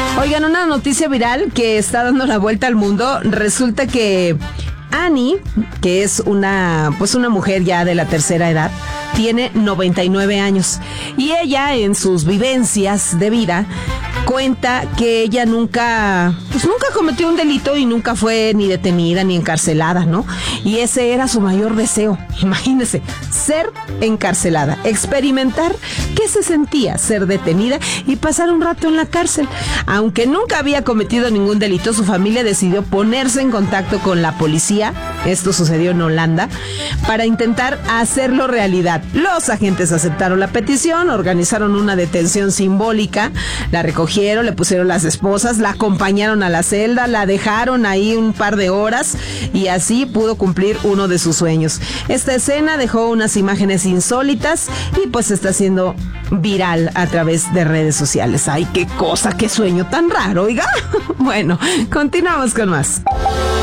Oigan, una noticia viral que está dando la vuelta al mundo. Resulta que Annie, que es una mujer ya de la tercera edad, tiene 99 años. Y ella, en sus vivencias de vida, cuenta que ella nunca cometió un delito y nunca fue ni detenida ni encarcelada, ¿no? Y ese era su mayor deseo. Imagínense, ser encarcelada, experimentar qué se sentía ser detenida y pasar un rato en la cárcel. Aunque nunca había cometido ningún delito, su familia decidió ponerse en contacto con la policía. Esto sucedió en Holanda, para intentar hacerlo realidad. Los agentes aceptaron la petición, organizaron una detención simbólica, la recogieron, le pusieron las esposas, la acompañaron a la celda, la dejaron ahí un par de horas y así pudo cumplir uno de sus sueños. Esta escena dejó unas imágenes insólitas y pues se está haciendo viral a través de redes sociales. ¡Ay, qué cosa, qué sueño tan raro, oiga! Bueno, continuamos con más.